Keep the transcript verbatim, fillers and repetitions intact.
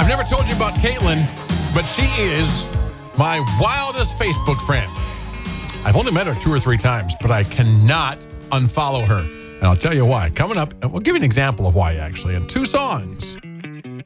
I've never told you about Caitlin, but she is my wildest Facebook friend. I've only met her two or three times, but I cannot unfollow her. And I'll tell you why. Coming up, and we'll give you an example of why, actually, in two songs.